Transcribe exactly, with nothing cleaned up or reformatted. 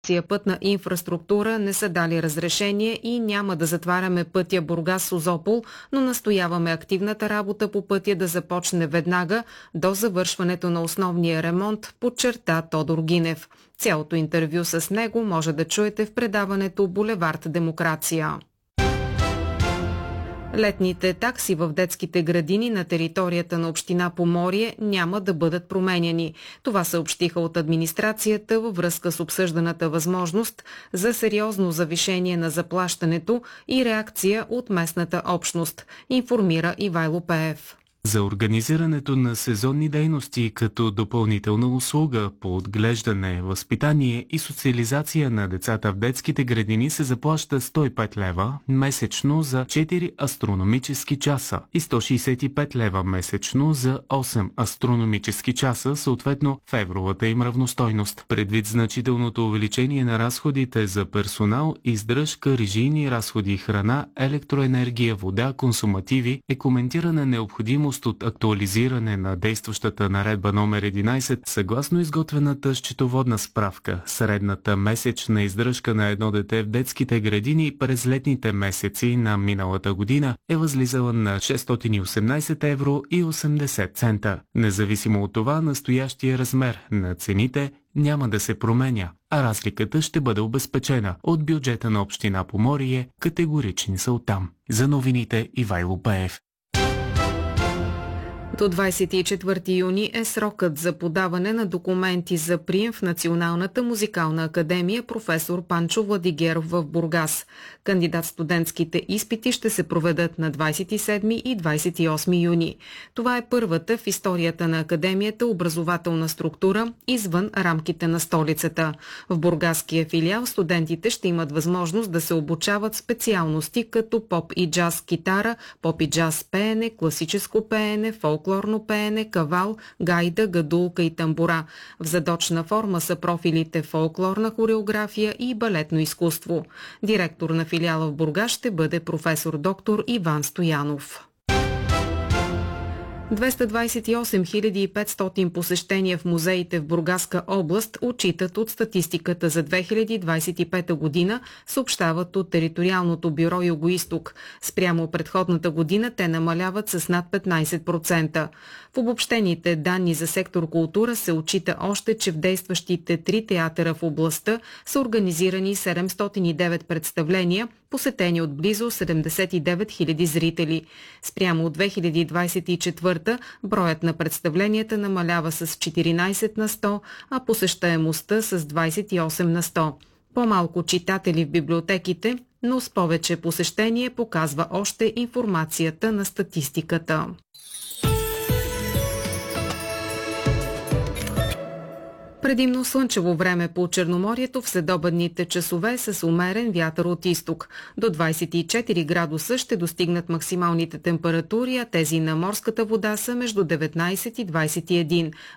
Пътна инфраструктура не са дали разрешение и няма да затваряме пътя Бургас-Созопол, но настояваме активната работа по пътя да започне веднага до завършването на основния ремонт, подчерта Тодор Гинев. Цялото интервю с него може да чуете в предаването Булевард Демокрация. Летните такси в детските градини на територията на община Поморие няма да бъдат променяни. Това съобщиха от администрацията във връзка с обсъжданата възможност за сериозно завишение на заплащането и реакция от местната общност, информира Ивайло Пеев. За организирането на сезонни дейности като допълнителна услуга по отглеждане, възпитание и социализация на децата в детските градини се заплаща сто и пет лева месечно за четири астрономически часа и сто шейсет и пет лева месечно за осем астрономически часа, съответно в евровата им равностойност. Предвид значителното увеличение на разходите за персонал, издръжка, режийни разходи, храна, електроенергия, вода, консумативи, е коментирана необходимост от актуализиране на действащата наредба номер единайсет. Съгласно изготвената счетоводна справка, средната месечна издръжка на едно дете в детските градини през летните месеци на миналата година е възлизала на шестстотин и осемнайсет евро и осемдесет цента. Независимо от това, настоящия размер на цените няма да се променя, а разликата ще бъде обезпечена от бюджета на община Поморие. Категорични са оттам. За новините Ивайло Пеев. До двайсет и четвърти юни е срокът за подаване на документи за прием в Националната музикална академия професор Панчо Владигеров в Бургас. Кандидат-студентските изпити ще се проведат на двайсет и седми и двайсет и осми юни. Това е първата в историята на академията образователна структура извън рамките на столицата. В бургаския филиал студентите ще имат възможност да се обучават специалности като поп и джаз китара, поп и джаз пеене, класическо пеене, фолклорно пеене, кавал, гайда, гадулка и тамбура. В задочна форма са профилите фолклорна хореография и балетно изкуство. Директор на филиала в Бургас ще бъде професор доктор Иван Стоянов. двеста двайсет и осем хиляди и петстотин посещения в музеите в Бургаска област отчитат от статистиката за две хиляди двайсет и пета година, съобщават от териториалното бюро Югоизток. Спрямо предходната година те намаляват с над петнайсет процента. В обобщените данни за сектор култура се отчита още, че в действащите три театъра в областта са организирани седемстотин и девет представления, посетени от близо седемдесет и девет хиляди зрители. Спрямо от две хиляди двайсет и четвърта броят на представленията намалява с четиринайсет на сто, а посещаемостта с двайсет и осем на сто. По-малко читатели в библиотеките, но с повече посещение, показва още информацията на статистиката. Предимно слънчево време по Черноморието в следобедните часове с умерен вятър от изток. До двайсет и четири градуса ще достигнат максималните температури, а тези на морската вода са между деветнайсет и двайсет и един.